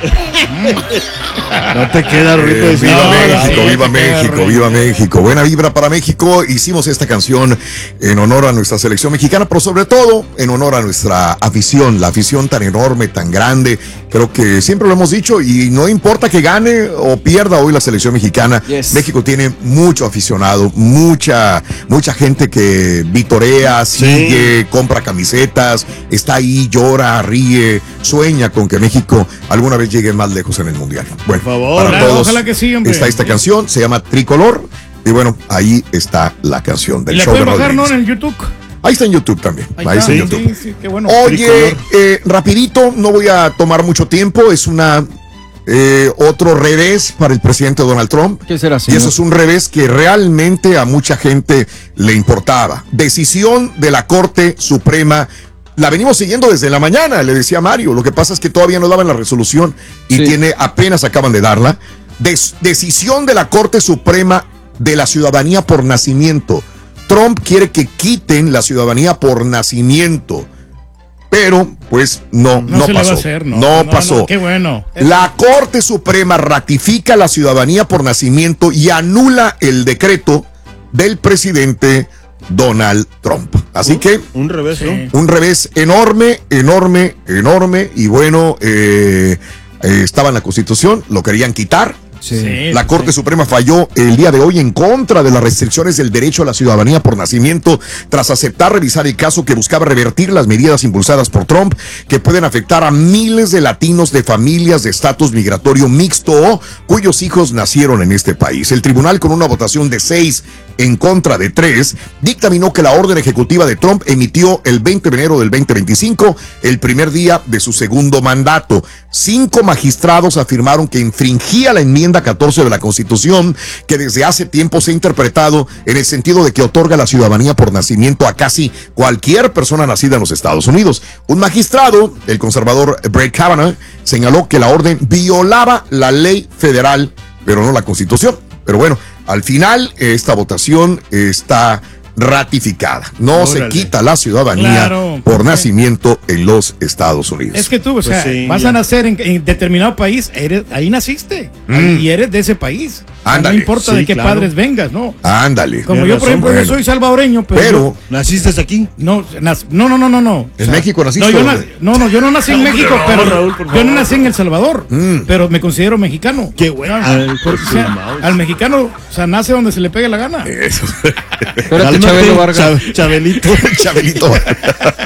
No te queda, Rito. Viva México, viva México, viva México. Buena vibra para México. Hicimos esta canción en honor a nuestra selección mexicana, pero sobre todo en honor a nuestra afición, la afición tan enorme, tan grande. Creo que siempre lo hemos dicho y no importa que gane o pierda hoy la selección mexicana. Yes. México tiene mucho aficionado, mucha gente que vitorea, sigue, compra camisetas, está ahí, llora, ríe, sueña con que México alguna vez llegue más lejos en el Mundial. Bueno, por favor, para todos ojalá que sí, hombre. está esta canción, se llama Tricolor. Y bueno, ahí está la canción del ¿Y la show de pueden bajar, Rodríguez. no, en el YouTube? Ahí está en YouTube también. Ahí está en YouTube. Sí, qué bueno. Oye, rapidito, no voy a tomar mucho tiempo. Es otro revés para el presidente Donald Trump. ¿Qué será, Y señor? eso es un revés que realmente a mucha gente le importaba. Decisión de la Corte Suprema. La venimos siguiendo desde la mañana, le decía Mario. Lo que pasa es que todavía no daban la resolución y apenas acaban de darla. Decisión de la Corte Suprema de la ciudadanía por nacimiento. Trump quiere que quiten la ciudadanía por nacimiento. Pero, pues, no se le va a pasó. hacer, no pasó. No, qué bueno. La Corte Suprema ratifica la ciudadanía por nacimiento y anula el decreto del presidente Donald Trump. Así que un revés, Sí. ¿no? un revés enorme. Y bueno, estaba en la Constitución, lo querían quitar. Sí, La Corte Suprema falló el día de hoy en contra de las restricciones del derecho a la ciudadanía por nacimiento tras aceptar revisar el caso que buscaba revertir las medidas impulsadas por Trump que pueden afectar a miles de latinos de familias de estatus migratorio mixto cuyos hijos nacieron en este país. El tribunal, con una votación de 6 en contra de 3, dictaminó que la orden ejecutiva de Trump emitió el 20 de enero del 2025, el primer día de su segundo mandato. 5 magistrados afirmaron que infringía la enmienda 14 de la Constitución, que desde hace tiempo se ha interpretado en el sentido de que otorga la ciudadanía por nacimiento a casi cualquier persona nacida en los Estados Unidos. Un magistrado, el conservador Brett Kavanaugh, señaló que la orden violaba la ley federal, pero no la Constitución. Pero bueno, al final esta votación está ratificada. No Órale. se quita la ciudadanía por nacimiento en los Estados Unidos. Es que tú, o sea, sí, vas ya. a nacer en determinado país, ahí naciste y eres de ese país. Ándale. No importa Sí, de qué claro. padres vengas, ¿no? Ándale. Como Tienes yo, por razón, ejemplo, yo bueno. soy salvadoreño, Pero ¿Naciste aquí? no. en México naciste. No, ¿Dónde? yo no nací en México, pero Raúl, por yo favor. no nací en El Salvador, pero me considero mexicano. Qué bueno. Porque, o sea, al mexicano, o sea, nace donde se le pegue la gana. Eso. Espérate, Chabelo Vargas. Chabelito. Chabelito Vargas.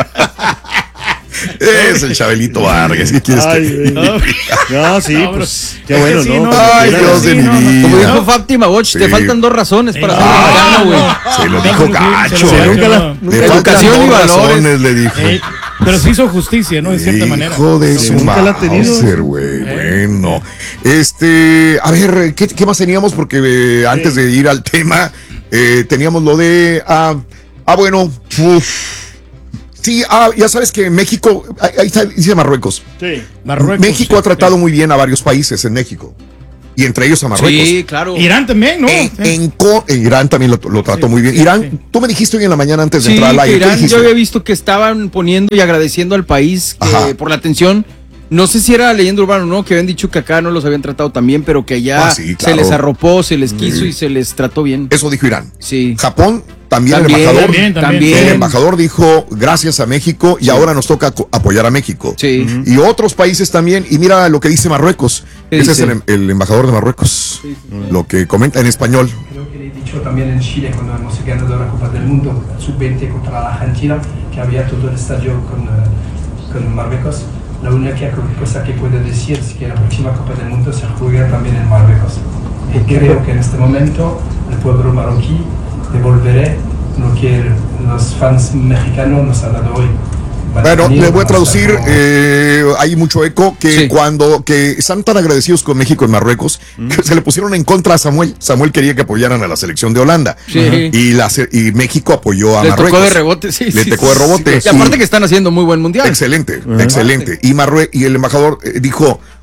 Es el Chabelito Vargas. ¿Qué quieres Ay, que güey. No, sí, No, pues, pero- qué es que bueno, sí, ¿no? no, Ay, no, Dios de mi vida. Como dijo No. Fátima Watch, te Sí. faltan 2 razones para ser Ah, mexicano, güey. Se lo dijo gacho. Se lo dijo, nunca no. Le faltan Educación y 2 valores. razones, le dijo. Pero sí hizo justicia, ¿no? De cierta manera. Hijo de su nunca la ha tenido. Mauser, güey. Bueno. A ver, ¿qué más teníamos? Porque antes de ir al tema, teníamos lo de. Bueno. Sí, ya sabes que México. Ahí está, dice Marruecos. Sí. Marruecos. México ha tratado muy bien a varios países en México. Y entre ellos a Marruecos. Sí, claro. Irán también, ¿no? En Irán también lo trató muy bien. Irán, tú me dijiste hoy en la mañana antes de Sí, entrar al que aire. ¿qué Irán, dijiste? yo había visto que estaban poniendo y agradeciendo al país Ajá. por la atención. No sé si era leyenda urbana o no, que habían dicho que acá no los habían tratado tan bien, pero que allá Sí, se claro. les arropó, se les quiso y se les trató bien. Eso dijo Irán. Sí. Japón, también el También, embajador. también. El embajador dijo gracias a México y ahora nos toca apoyar a México. Sí. Y otros países también. Y mira lo que dice Marruecos. ¿Qué Ese dice? es el embajador de Marruecos. Lo que comenta en español. Creo que le he dicho también en Chile cuando hemos ganado la Copa del Mundo sub-20 contra la Argentina, que había todo el estadio con Marruecos. La única cosa que puedo decir es que la próxima Copa del Mundo se juega también en Marruecos. Y creo que en este momento el pueblo marroquí devolverá lo que los fans mexicanos nos han dado hoy. Bueno, le voy a traducir, hay mucho eco, que Sí. que están tan agradecidos con México en Marruecos, que se le pusieron en contra a Samuel. Samuel quería que apoyaran a la selección de Holanda. Sí. Y México apoyó a Le Marruecos. tocó de rebote, sí. Le sí, tocó de rebote. Y aparte que están haciendo muy buen mundial. Excelente, excelente. Y el embajador dijo,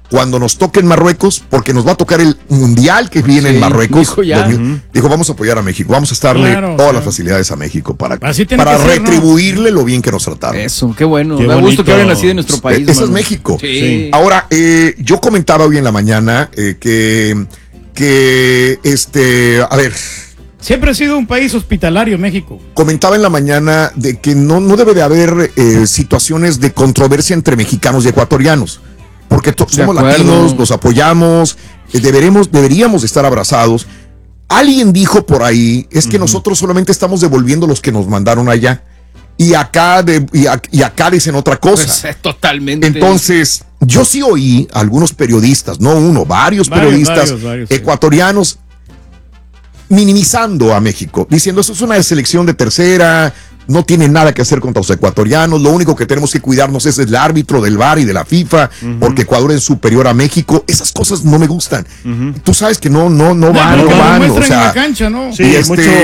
cuando nos toque en Marruecos, porque nos va a tocar el mundial que viene en Marruecos. Dijo, vamos a apoyar a México, vamos a estarle todas las facilidades a México para retribuirle lo bien que nos trataron. Eso, qué bueno. Da gusto que hablen así de nuestro país. Eso es México. Sí. Ahora, yo comentaba hoy en la mañana a ver. Siempre ha sido un país hospitalario, México. Comentaba en la mañana de que no debe de haber situaciones de controversia entre mexicanos y ecuatorianos. Porque somos latinos, los apoyamos, deberíamos estar abrazados. Alguien dijo por ahí, es que nosotros solamente estamos devolviendo los que nos mandaron allá. Y acá dicen otra cosa. Pues, totalmente. Entonces, yo sí oí a algunos periodistas, no uno, varios periodistas ecuatorianos minimizando a México, diciendo eso es una selección de tercera, no tiene nada que hacer contra los ecuatorianos, lo único que tenemos que cuidarnos es el árbitro del VAR y de la FIFA, porque Ecuador es superior a México. Esas cosas no me gustan. Tú sabes que no van. O sea, cancha, ¿no? Sí,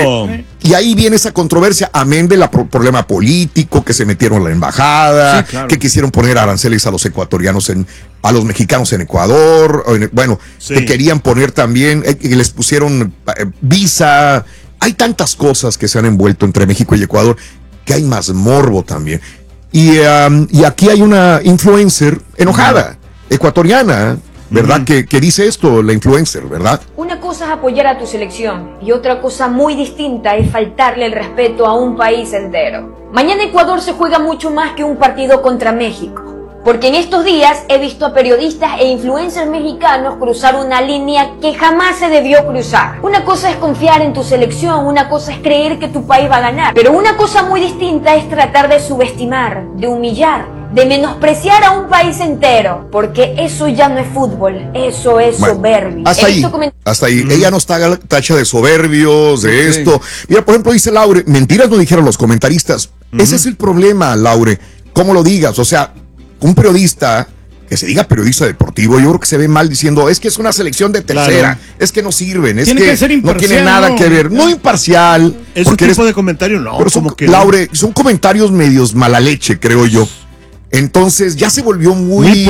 y ahí viene esa controversia, amén del problema político, que se metieron en la embajada, que quisieron poner aranceles a los ecuatorianos a los mexicanos en Ecuador, que querían poner también, que les pusieron visa. Hay tantas cosas que se han envuelto entre México y Ecuador que hay más morbo también. Y aquí hay una influencer enojada, ecuatoriana, ¿verdad? Que dice esto, la influencer, ¿verdad? Una cosa es apoyar a tu selección y otra cosa muy distinta es faltarle el respeto a un país entero. Mañana Ecuador se juega mucho más que un partido contra México. Porque en estos días he visto a periodistas e influencers mexicanos cruzar una línea que jamás se debió cruzar. Una cosa es confiar en tu selección, una cosa es creer que tu país va a ganar. Pero una cosa muy distinta es tratar de subestimar, de humillar, de menospreciar a un país entero. Porque eso ya no es fútbol, eso es soberbia. Hasta ahí. Ella no está tacha de soberbios, de esto. Mira, por ejemplo, dice Laure, mentiras no dijeron los comentaristas. Ese es el problema, Laure. ¿Cómo lo digas? O sea, un periodista que se diga periodista deportivo, yo creo que se ve mal diciendo, es que es una selección de tercera, es que no sirven, es que no tiene nada que ver, no imparcial. Es un tipo de comentario, no. Pero Laure, son comentarios medios mala leche, creo yo. Entonces ya se volvió muy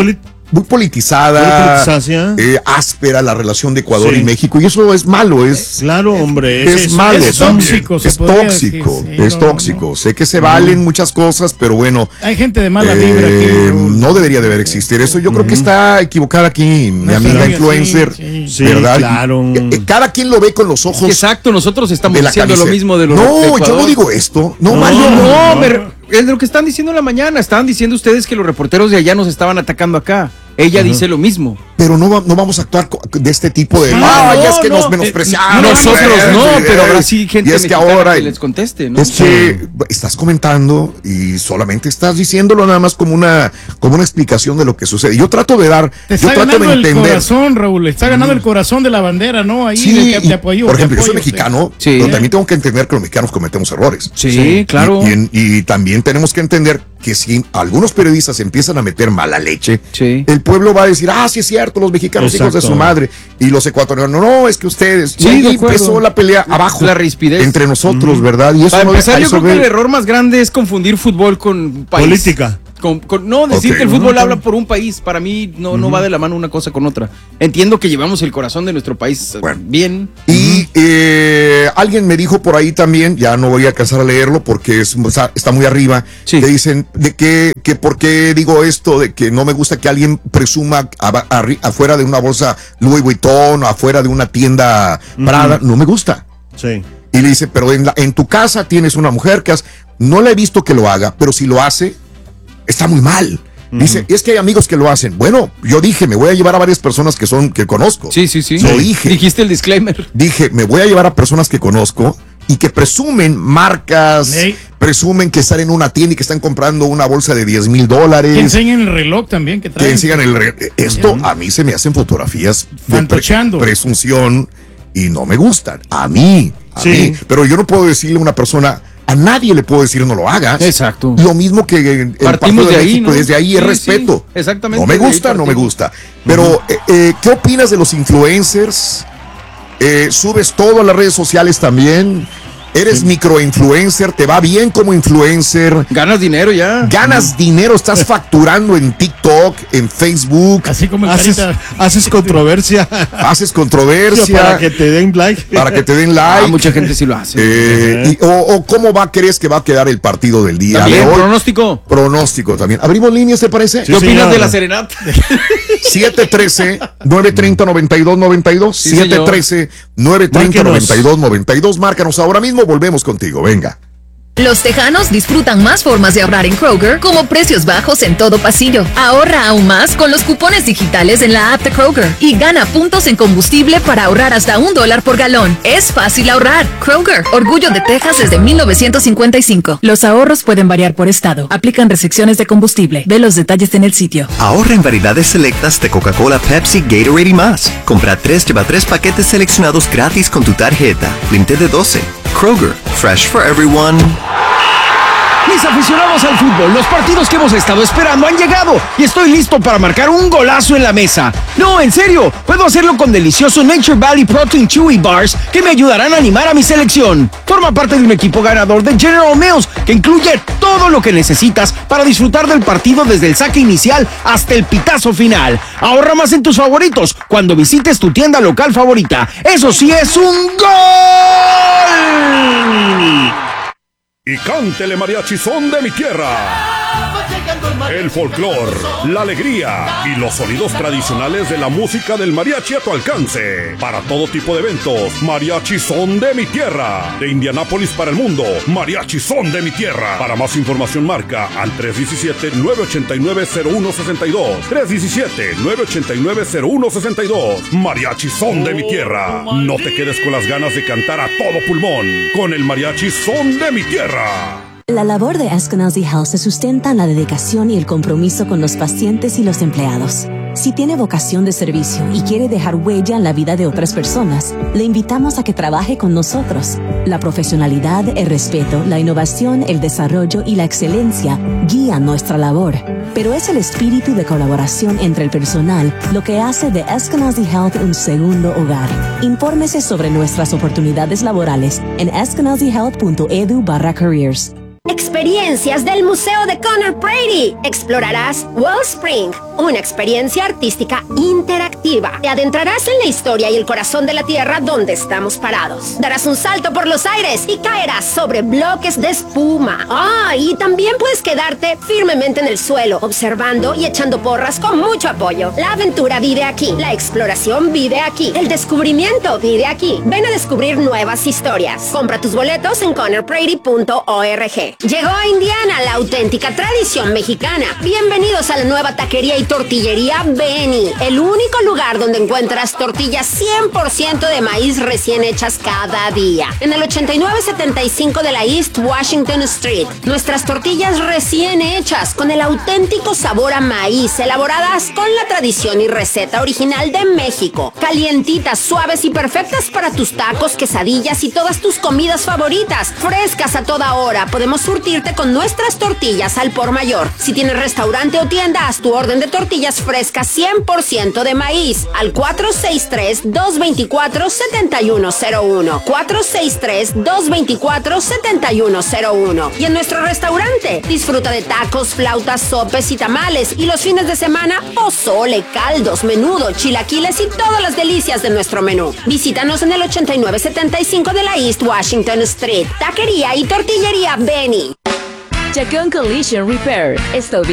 politizada, áspera la relación de Ecuador y México, y eso es malo, claro, hombre, es malo, es tóxico, es tóxico. Sé que se valen muchas cosas, pero bueno, hay gente de mala vibra aquí, no debería de haber existir eso. Yo creo que está equivocada aquí mi amiga influencer, ¿verdad? Claro. Cada quien lo ve con los ojos. Exacto, nosotros estamos diciendo lo mismo de los yo no digo esto, es lo que están diciendo en la mañana. Estaban diciendo ustedes que los reporteros de allá nos estaban atacando acá. Ella dice lo mismo. Pero no vamos a actuar de este tipo de... es que nos menospreciaron. Nosotros no, pero ahora sí gente es que ahora que les conteste, ¿no? Es que estás comentando y solamente estás diciéndolo nada más como una explicación de lo que sucede. Yo trato de entender. El corazón, Raúl, está ganando el corazón de la bandera, ¿no? Ahí te apoyo. Por ejemplo, yo soy mexicano, pero también tengo que entender que los mexicanos cometemos errores. Sí, claro. Y también tenemos que entender que si algunos periodistas empiezan a meter mala leche, el pueblo va a decir, sí es cierto, los mexicanos hijos de su madre, y los ecuatorianos, no, es que ustedes, y ahí empezó la pelea abajo, la rispidez entre nosotros, ¿verdad? Y eso para empezar, yo creo que el error más grande es confundir fútbol con país. Política. No, decir que el fútbol habla por un país, para mí no va de la mano una cosa con otra. Entiendo que llevamos el corazón de nuestro país bien. Y alguien me dijo por ahí también, ya no voy a alcanzar a leerlo porque está muy arriba, que dicen de que por qué digo esto, de que no me gusta que alguien presuma afuera de una bolsa Louis Vuitton o afuera de una tienda Prada, no me gusta. Sí. Y le dice, pero en tu casa tienes una mujer que no le he visto que lo haga, pero si lo hace, está muy mal. Dice, es que hay amigos que lo hacen. Bueno, yo dije, me voy a llevar a varias personas que conozco. Sí. Lo dije. Dijiste el disclaimer. Dije, me voy a llevar a personas que conozco y que presumen marcas, presumen que están en una tienda y que están comprando una bolsa de $10,000. Que enseñen el reloj también que traen. Que enseñan el reloj. Esto a mí se me hacen fotografías de presunción y no me gustan. A mí. Pero yo no puedo decirle a una persona... A nadie le puedo decir no lo hagas. Exacto. Lo mismo que en partimos de México, ahí, ¿no? Desde ahí es respeto. Exactamente. No me gusta. Pero, ¿qué opinas de los influencers? ¿Subes todo a las redes sociales también? Eres microinfluencer, te va bien como influencer. Ganas dinero ya. Ganas dinero, estás facturando en TikTok, en Facebook. Así como el Haces controversia. Haces controversia. Para que te den like. Para que te den like. Mucha gente sí lo hace. O cómo crees que va a quedar el partido del día También, de hoy. pronóstico. Pronóstico también. ¿Abrimos líneas, te parece? ¿Qué opinas de la serenata? 713-930-9292. Sí, señor. 713-930-9292. Márcanos ahora mismo, volvemos contigo. Venga. Los tejanos disfrutan más formas de ahorrar en Kroger, como precios bajos en todo pasillo. Ahorra aún más con los cupones digitales en la app de Kroger y gana puntos en combustible para ahorrar hasta $1 por galón. Es fácil ahorrar. Kroger, orgullo de Texas desde 1955. Los ahorros pueden variar por estado. Aplican restricciones de combustible. Ve los detalles en el sitio. Ahorra en variedades selectas de Coca-Cola, Pepsi, Gatorade y más. Compra 3, lleva 3 paquetes seleccionados gratis con tu tarjeta. Límite de 12. Kroger, fresh for everyone. Mis aficionados al fútbol, los partidos que hemos estado esperando han llegado y estoy listo para marcar un golazo en la mesa. No, en serio, puedo hacerlo con deliciosos Nature Valley Protein Chewy Bars que me ayudarán a animar a mi selección. Forma parte de un equipo ganador de General Mills que incluye todo lo que necesitas para disfrutar del partido desde el saque inicial hasta el pitazo final. Ahorra más en tus favoritos cuando visites tu tienda local favorita. ¡Eso sí es un gol! Y cántele mariachi son de mi tierra. El folclor, la alegría y los sonidos tradicionales de la música del mariachi a tu alcance. Para todo tipo de eventos, mariachi son de mi tierra. De Indianápolis para el mundo, mariachi son de mi tierra. Para más información marca al 317-989-0162. 317-989-0162. Mariachi son de mi tierra. No te quedes con las ganas de cantar a todo pulmón. Con el mariachi son de mi tierra. La labor de Eskenazi Health se sustenta en la dedicación y el compromiso con los pacientes y los empleados. Si tiene vocación de servicio y quiere dejar huella en la vida de otras personas, le invitamos a que trabaje con nosotros. La profesionalidad, el respeto, la innovación, el desarrollo y la excelencia guían nuestra labor. Pero es el espíritu de colaboración entre el personal lo que hace de Eskenazi Health un segundo hogar. Infórmese sobre nuestras oportunidades laborales en eskenazihealth.edu/careers. Experiencias del Museo de Conor Brady. Explorarás Wellspring, una experiencia artística interactiva. Te adentrarás en la historia y el corazón de la tierra donde estamos parados. Darás un salto por los aires y caerás sobre bloques de espuma. Y también puedes quedarte firmemente en el suelo, observando y echando porras con mucho apoyo. La aventura vive aquí, la exploración vive aquí, el descubrimiento vive aquí. Ven a descubrir nuevas historias. Compra tus boletos en conorbrady.org. Llegó a Indiana la auténtica tradición mexicana. Bienvenidos a la nueva taquería y tortillería Benny, el único lugar donde encuentras tortillas 100% de maíz recién hechas cada día. En el 8975 de la East Washington Street, nuestras tortillas recién hechas con el auténtico sabor a maíz, elaboradas con la tradición y receta original de México. Calientitas, suaves y perfectas para tus tacos, quesadillas y todas tus comidas favoritas. Frescas a toda hora. Podemos surtirte con nuestras tortillas al por mayor. Si tienes restaurante o tienda, haz tu orden de tortillas frescas 100% de maíz al 463-224-7101. 463-224-7101. Y en nuestro restaurante, disfruta de tacos, flautas, sopes y tamales. Y los fines de semana, pozole, caldos, menudo, chilaquiles y todas las delicias de nuestro menú. Visítanos en el 8975 de la East Washington Street. Taquería y tortillería Benny. Chacón Collision Repair.